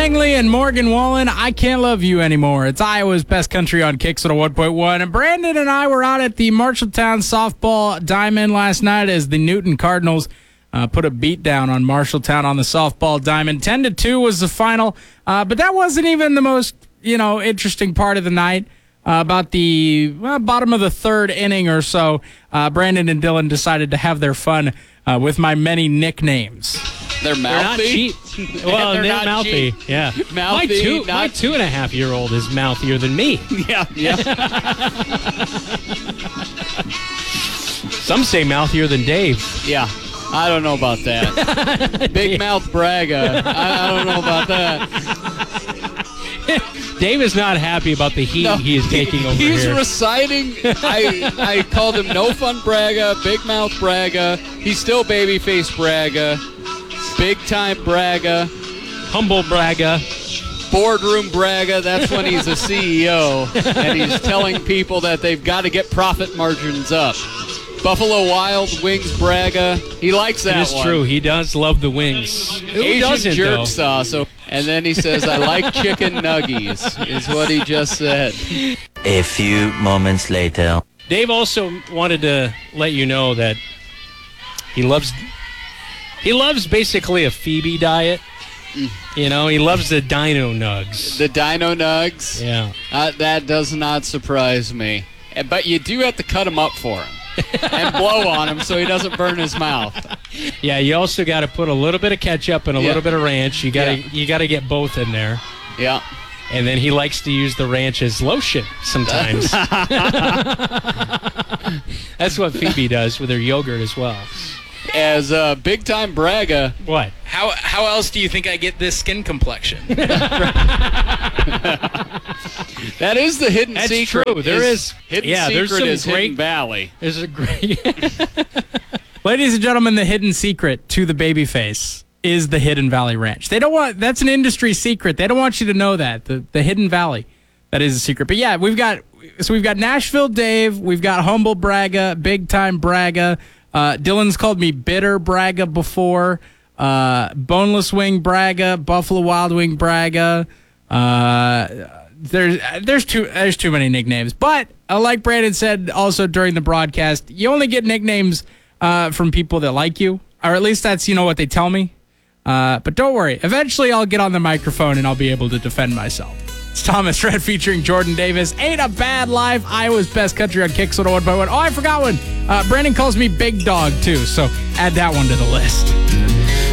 Langley and Morgan Wallen, I Can't Love You Anymore. It's Iowa's Best Country on Kicks 101.1. And Brandon and I were out at the Marshalltown Softball Diamond last night as the Newton Cardinals put a beat down on Marshalltown on the softball diamond. 10-2 was the final, but that wasn't even the most, interesting part of the night. About the bottom of the third inning or so, Brandon and Dylan decided to have their fun with my many nicknames. They're They're mouthy. not cheap. Well, they're mouthy. cheap. Yeah. Mouthy, my 2.5-year-old is mouthier than me. Yeah. Some say mouthier than Dave. Yeah. I don't know about that. Big Mouth Braga. I don't know about that. Dave is not happy about the heat he is taking over He's here. reciting. I called him No Fun Braga, Big Mouth Braga. He's still Babyface Braga, Big Time Braga, Humble Braga. Boardroom Braga. That's when he's a CEO and he's telling people that they've got to get profit margins up. Buffalo Wild Wings Braga. He likes that one. It is true. He does love the wings. Who Asian doesn't, jerk though? sauce. And then he says, I like chicken nuggies, is what he just said. A few moments later. Dave also wanted to let you know that he loves basically a Phoebe diet. He loves the Dino Nugs. The Dino Nugs? Yeah. That does not surprise me. But you do have to cut him up for him. And blow on him so he doesn't burn his mouth. Yeah, you also got to put a little bit of ketchup and a little bit of ranch. You got to get both in there. Yeah. And then he likes to use the ranch as lotion sometimes. That's what Phoebe does with her yogurt as well. As Big Time Braga. What? How else do you think I get this skin complexion? That is the hidden That's secret. true. There's secret some is great Hidden Valley. There's a great. Ladies and gentlemen, the hidden secret to the Babyface is the Hidden Valley Ranch. They don't want that's an industry secret. They don't want you to know that the Hidden Valley, that is a secret. But yeah, we've got Nashville Dave, we've got Humble Braga, Big Time Braga. Dylan's called me Bitter Braga before. Boneless Wing Braga, Buffalo Wild Wing Braga. There's too many nicknames. But like Brandon said also during the broadcast, you only get nicknames from people that like you, or at least that's what they tell me. But don't worry, eventually I'll get on the microphone and I'll be able to defend myself. It's Thomas Rhett featuring Jordan Davis. Ain't a Bad Life, Iowa's Best Country on Kicks 101.1. Oh, I forgot one. Brandon calls me Big Dog too, so add that one to the list.